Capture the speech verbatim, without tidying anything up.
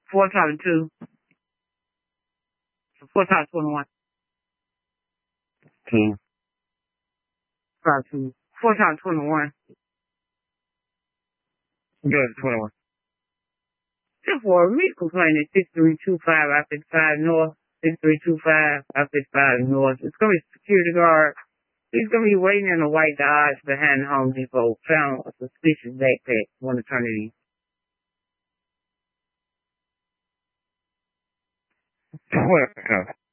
Four times two. So four times twenty-one. Two. Five two. Four times twenty-one. Good, twenty-one. Ten four. Medical claim is six three two five I fifty-five North. Six three two five I fifty-five North. It's gonna be security guard. He's gonna be waiting in a white Dodge behind the Home Depot. Found a suspicious backpack. Want to turn it in. Twenty.